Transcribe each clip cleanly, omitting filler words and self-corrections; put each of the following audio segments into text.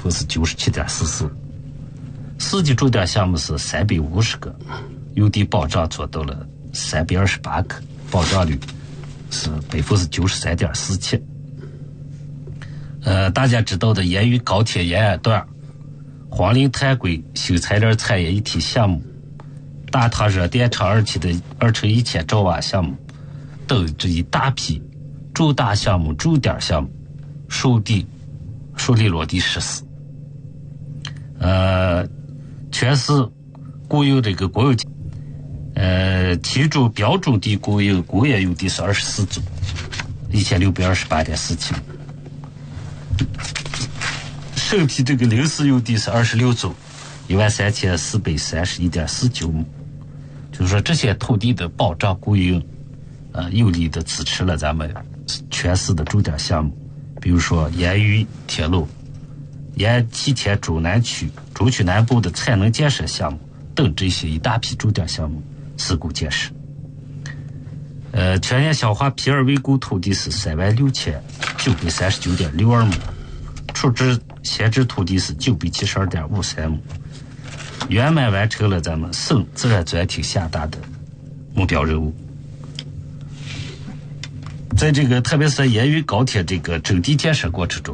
府是97.44%，4级重点项目是350个，用地保障做到了328个，保障率是93.47%。大家知道的沿渝高铁沿岸段、黄陵碳轨新材料产业一体项目、大唐热电厂2期的2乘1000兆瓦项目等这一大批重大项目、重点项目顺利落地实施。全市供应这个国有其中标准地供应工业用地是24组，1628.47亩。审批这个临时用地是26组，13431.49亩。就是说这些土地的保障供应，有力的支持了咱们全市的重点项目，比如说沿渝铁路、沿莆田中南区、中区南部的产能建设项目等这些一大批重点项目施工建设。全年消化P2围工土地是36939.62亩，处置闲置土地是972.53亩，圆满完成了咱们省自然资源厅下达的目标任务。在这个特别是在沿渝高铁这个整体建设过程中，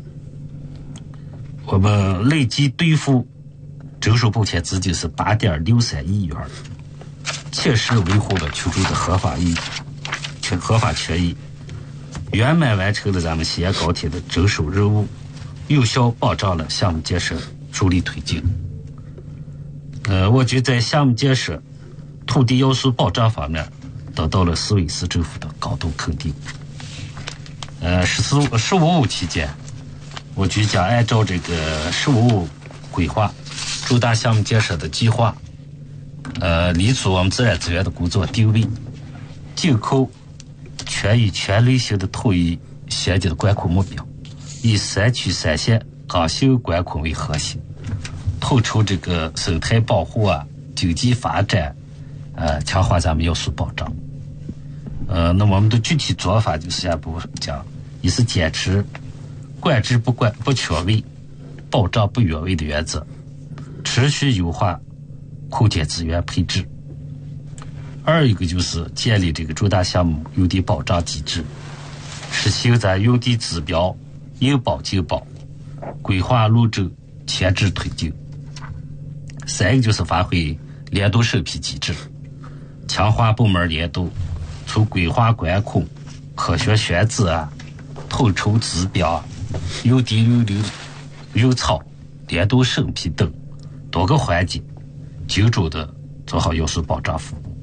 我们累计兑付征收补贴资金是8.63亿元，切实维护了群众的合法权益，圆满完成了咱们西安高铁的征收任务，有效保障了项目建设顺利推进。我觉得在项目建设、土地要素保障方面得到了市委市政府的高度肯定。15期间，我局将按照这个15规划重大项目建设的计划，立出我们自然资源的工作定位，紧扣全域全类型的统一衔接的管控目标，以3区3县刚性管控为核心，统筹这个生态保护经济发展，强化咱们要素保障。那么我们的具体做法就是下步讲，一是坚持管制不缺位、保障不越位的原则，持续优化空间资源配置。二一个就是建立这个重大项目用地保障机制，实行咱用地指标应保尽保，规划路政前置推进。三个就是发挥联动审批机制，强化部门联动，从规划管控、科学选址统筹指标、用地用草、联动审批等多个环节，精准的做好要素保障服务。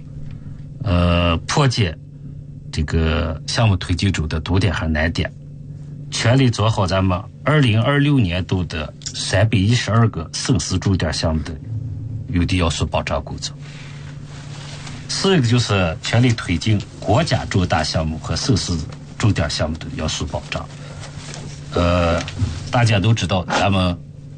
破解这个项目推进中的堵点和难点，全力做好咱们2026年度的312个省市重点项目的用地要素保障工作。四个就是全力推进国家重大项目和省市重点项目的要素保障。大家都知道，咱们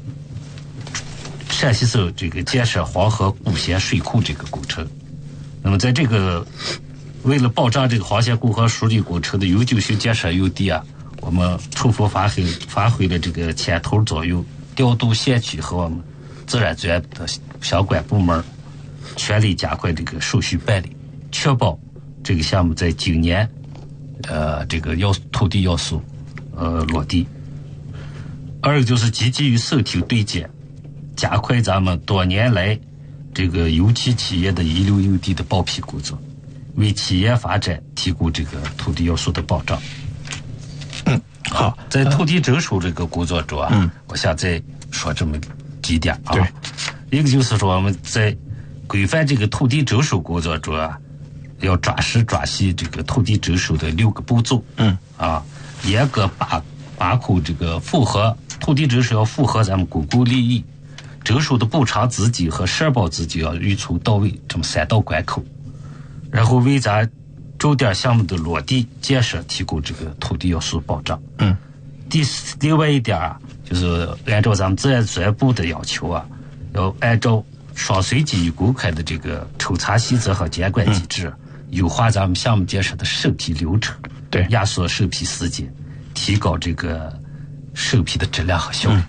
陕西省这个建设黄河固咸水库这个工程，那么在这个为了保障这个黄咸固河输运工程的永久性建设用地我们充分发挥了这个牵头作用，调度县区和我们自然资源的相关部门，全力加快这个手续办理，确保这个项目在今年这个土地要素落地。二个就是积极与省厅对接，加快咱们多年来这个油气企业的遗留用地的报批工作，为企业发展提供这个土地要素的保障。 好， 在土地征收这个工作中我想再说这么几点对， 一个就是说我们在规范这个土地征收工作中要抓实抓细这个土地征收的6个步骤，严格把控这个符合土地征收要符合咱们公共利益，征收的补偿资金和社保资金要预存到位，这么3道关口，然后为咱重点项目的落地建设提供这个土地要素保障。另外一点就是按照咱们自然资源部的要求要按照双随机与公开的这个抽查细则和监管机制，优化咱们项目建设的审批流程， 对， 压缩审批时间，提高这个审批的质量和效率。